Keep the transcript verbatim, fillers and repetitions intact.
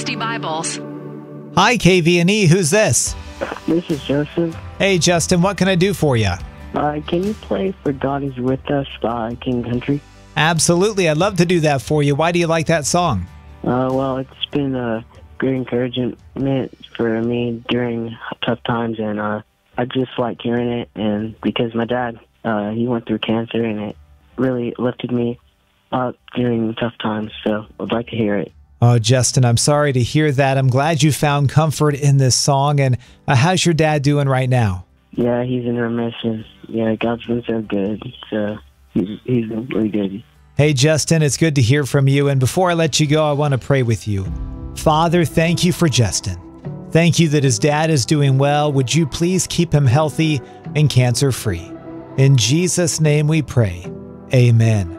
Christy Bibles. Hi, K V N E. Who's this? This is Joseph. Hey, Justin. What can I do for you? Uh, can you play For God Is With Us by King Country? Absolutely. I'd love to do that for you. Why do you like that song? Uh, well, it's been a great encouragement for me during tough times, and uh, I just like hearing it. And because my dad, uh, he went through cancer, and it really lifted me up during tough times, so I'd like to hear it. Oh, Justin, I'm sorry to hear that. I'm glad you found comfort in this song. And uh, how's your dad doing right now? Yeah, he's in remission. Yeah, God's been so good. So he's, he's been really good. Hey, Justin, it's good to hear from you. And before I let you go, I want to pray with you. Father, thank you for Justin. Thank you that his dad is doing well. Would you please keep him healthy and cancer-free? In Jesus' name we pray. Amen.